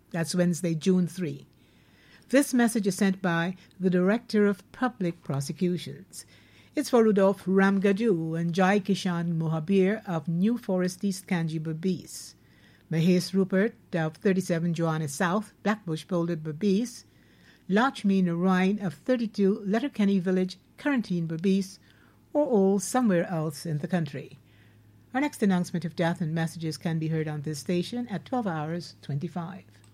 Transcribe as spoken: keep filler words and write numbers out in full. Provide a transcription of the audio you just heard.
That's Wednesday, June third. This message is sent by the Director of Public Prosecutions. It's for Rudolph Ramgaju and Jai Kishan Mohabir of New Forest East Kanji Berbice, Mahesh Rupert of thirty-seven Joanna South, Blackbush Boulder Berbice, Lakshmi Narayan of thirty-two Letterkenny Village, Quarantine Berbice, or all somewhere else in the country. Our next announcement of death and messages can be heard on this station at twelve hours twenty-five.